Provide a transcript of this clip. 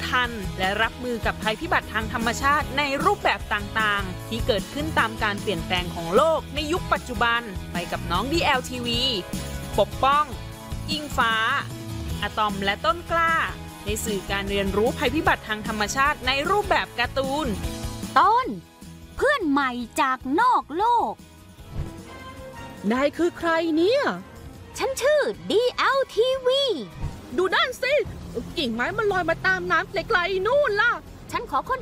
ทันและรับมือกับภัยพิบัติทางธรรมชาติในรูปแบบต่างๆที่เกิดขึ้นตามการเปลี่ยนแปลงของโลกในยุคปัจจุบันไปกับน้อง DLTV ปกป้องอิงฟ้าอะตอมและต้นกล้าในสื่อการเรียนรู้ภัยพิบัติทางธรรมชาติในรูปแบบการ์ตูนต้นเพื่อนใหม่จากนอกโลกนายคือใครเนี่ยฉันชื่อ DLTV ดูนั่นสิกิ่งไม้มันลอยมาตามน้ำไกลๆนู่นล่ะฉันขอค้น